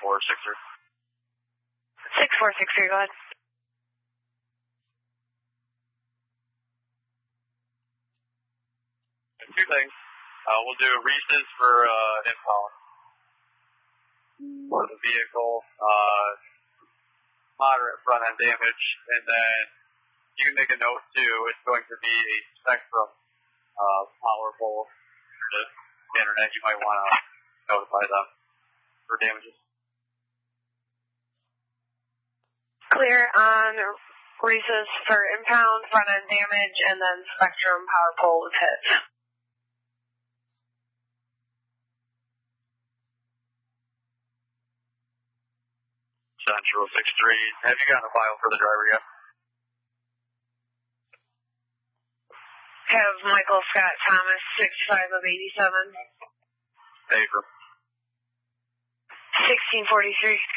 6463. 6463, go ahead. Two things. We'll do Reese's for impound for the vehicle, moderate front end damage, and then you can make a note too. It's going to be a Spectrum power pole to the internet. You might want to notify them for damages. Clear on Reese's for impound, front end damage, and then Spectrum power pole was hit. Central 63. Have you gotten a file for the driver yet? Have Michael Scott Thomas, 65 of 87. April. 1643.